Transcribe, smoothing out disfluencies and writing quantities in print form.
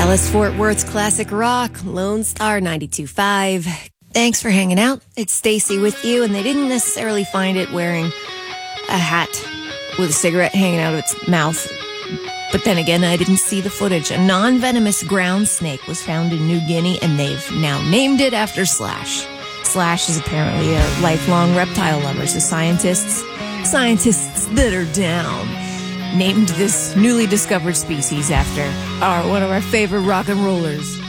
Dallas Fort Worth's classic rock, Lone Star 92.5. Thanks for hanging out. It's Stacy with you, and they didn't necessarily find it wearing a hat with a cigarette hanging out of its mouth. But then again, I didn't see the footage. A non-venomous ground snake was found in New Guinea, and they've now named it after Slash. Slash is apparently a lifelong reptile lover, so scientists that are down named this newly discovered species after one of our favorite rock and rollers.